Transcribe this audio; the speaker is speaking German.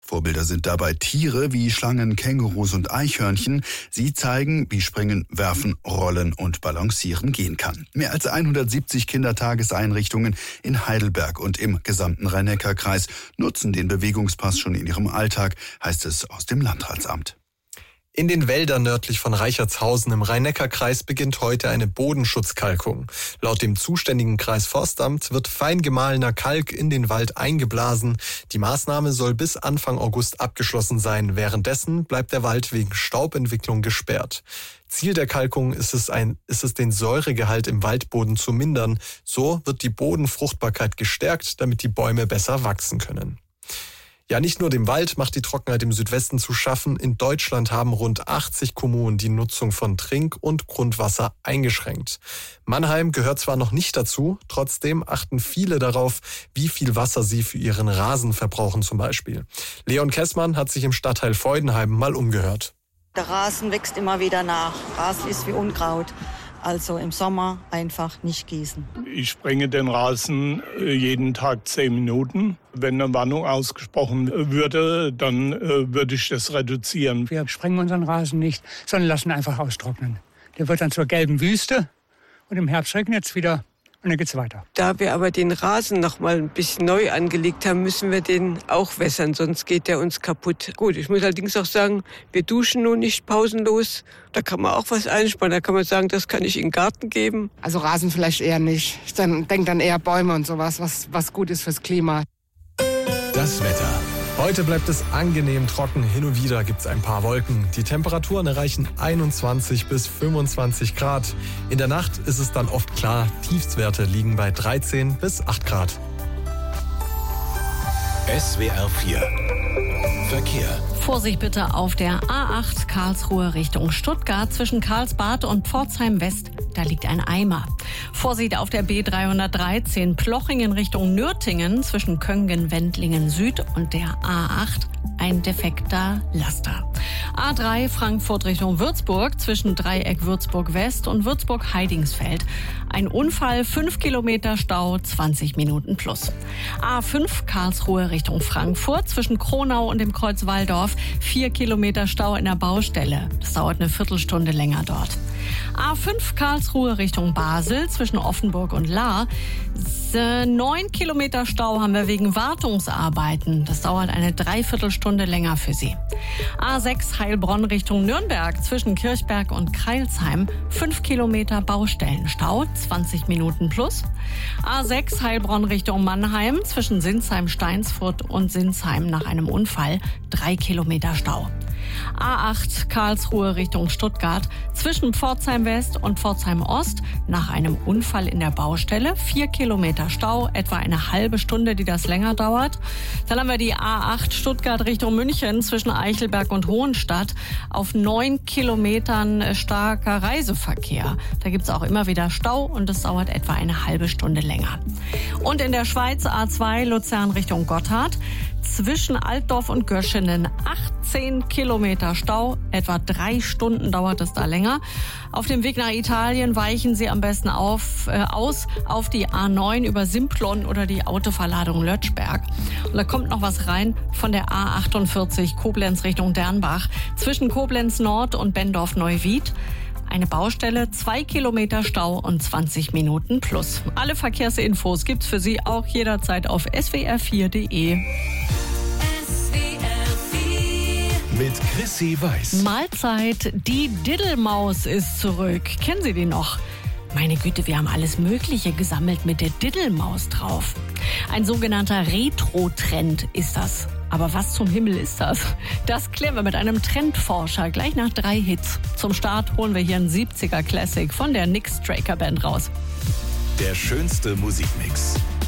Vorbilder sind dabei Tiere wie Schlangen, Kängurus und Eichhörnchen. Sie zeigen, wie Springen, Werfen, Rollen und Balancieren gehen kann. Mehr als 170 Kindertageseinrichtungen in Heidelberg und im gesamten Rhein-Neckar-Kreis nutzen den Bewegungspass schon in ihrem Alltag, heißt es aus dem Landratsamt. In den Wäldern nördlich von Reichertshausen im Rhein-Neckar-Kreis beginnt heute eine Bodenschutzkalkung. Laut dem zuständigen Kreisforstamt wird fein gemahlener Kalk in den Wald eingeblasen. Die Maßnahme soll bis Anfang August abgeschlossen sein. Währenddessen bleibt der Wald wegen Staubentwicklung gesperrt. Ziel der Kalkung ist es, den Säuregehalt im Waldboden zu mindern. So wird die Bodenfruchtbarkeit gestärkt, damit die Bäume besser wachsen können. Ja, nicht nur dem Wald macht die Trockenheit im Südwesten zu schaffen. In Deutschland haben rund 80 Kommunen die Nutzung von Trink- und Grundwasser eingeschränkt. Mannheim gehört zwar noch nicht dazu, trotzdem achten viele darauf, wie viel Wasser sie für ihren Rasen verbrauchen zum Beispiel. Leon Kessmann hat sich im Stadtteil Feudenheim mal umgehört. Der Rasen wächst immer wieder nach. Rasen ist wie Unkraut. Also im Sommer einfach nicht gießen. Ich sprenge den Rasen jeden Tag 10 Minuten. Wenn eine Warnung ausgesprochen würde, dann würde ich das reduzieren. Wir sprengen unseren Rasen nicht, sondern lassen einfach austrocknen. Der wird dann zur gelben Wüste und im Herbst regnet es wieder. Und dann geht's weiter. Da wir aber den Rasen noch mal ein bisschen neu angelegt haben, müssen wir den auch wässern, sonst geht der uns kaputt. Gut, ich muss allerdings auch sagen, wir duschen nun nicht pausenlos. Da kann man auch was einsparen. Da kann man sagen, das kann ich in den Garten geben. Also Rasen vielleicht eher nicht. Ich denke dann eher Bäume und sowas, was gut ist fürs Klima. Das Wetter. Heute bleibt es angenehm trocken, hin und wieder gibt es ein paar Wolken. Die Temperaturen erreichen 21 bis 25 Grad. In der Nacht ist es dann oft klar, Tiefstwerte liegen bei 13 bis 8 Grad. SWR 4 Verkehr. Vorsicht bitte auf der A8 Karlsruhe Richtung Stuttgart zwischen Karlsbad und Pforzheim West. Da liegt ein Eimer. Vorsicht auf der B313 Plochingen Richtung Nürtingen zwischen Köngen-Wendlingen Süd und der A8 ein defekter Laster. A3 Frankfurt Richtung Würzburg zwischen Dreieck Würzburg West und Würzburg Heidingsfeld. Ein Unfall, 5 Kilometer Stau, 20 Minuten plus. A5 Karlsruhe Richtung Frankfurt zwischen Kronau und dem Kreuz Walldorf. 4 Kilometer Stau in der Baustelle. Das dauert eine Viertelstunde länger dort. A5 Karlsruhe Richtung Basel zwischen Offenburg und Lahr. 9 Kilometer Stau haben wir wegen Wartungsarbeiten. Das dauert eine Dreiviertelstunde länger für Sie. A6 Heilbronn Richtung Nürnberg zwischen Kirchberg und Crailsheim. 5 Kilometer Baustellenstau, 20 Minuten plus. A6 Heilbronn Richtung Mannheim zwischen Sinsheim-Steinsfurt und Sinsheim nach einem Unfall. 3 Kilometer Stau. A8 Karlsruhe Richtung Stuttgart zwischen Pforzheim West und Pforzheim Ost nach einem Unfall in der Baustelle. 4 Kilometer Stau, etwa eine halbe Stunde, die das länger dauert. Dann haben wir die A8 Stuttgart Richtung München zwischen Eichelberg und Hohenstadt auf 9 Kilometern starker Reiseverkehr. Da gibt es auch immer wieder Stau und es dauert etwa eine halbe Stunde länger. Und in der Schweiz A2 Luzern Richtung Gotthard zwischen Altdorf und Göschenen 18 Kilometer Stau, etwa 3 Stunden dauert es da länger. Auf dem Weg nach Italien weichen Sie am besten aus auf die A9 über Simplon oder die Autoverladung Lötschberg. Und da kommt noch was rein von der A48 Koblenz Richtung Dernbach zwischen Koblenz Nord und Bendorf-Neuwied. Eine Baustelle, 2 Kilometer Stau und 20 Minuten plus. Alle Verkehrsinfos gibt's für Sie auch jederzeit auf swr4.de. Mit Chrissy Weiß. Mahlzeit, die Diddelmaus ist zurück. Kennen Sie die noch? Meine Güte, wir haben alles Mögliche gesammelt mit der Diddelmaus drauf. Ein sogenannter Retro-Trend ist das. Aber was zum Himmel ist das? Das klären wir mit einem Trendforscher gleich nach 3 Hits. Zum Start holen wir hier einen 70er Classic von der Nick Straker Band raus. Der schönste Musikmix.